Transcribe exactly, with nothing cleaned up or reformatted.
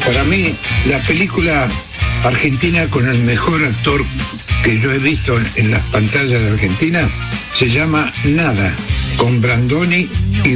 Para mí, la película argentina con el mejor actor que yo he visto en las pantallas de Argentina se llama Nada, con Brandoni y